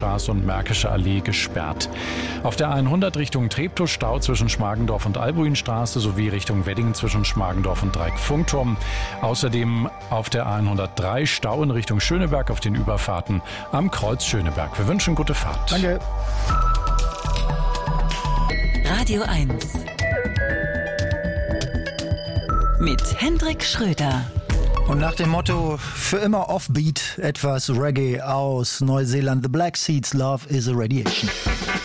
Albuinstraße und Märkische Allee gesperrt. Auf der A100 Richtung Treptow Stau zwischen Schmargendorf und Albuinstraße sowie Richtung Wedding zwischen Schmargendorf und Dreieck-Funkturm. Außerdem auf der A103 Stau in Richtung Schöneberg auf den Überfahrten am Kreuz Schöneberg. Wir wünschen gute Fahrt. Danke. Radio 1 mit Hendrik Schröder. Und nach dem Motto für immer Offbeat etwas Reggae aus Neuseeland, The Black Seeds, Love is a Radiation.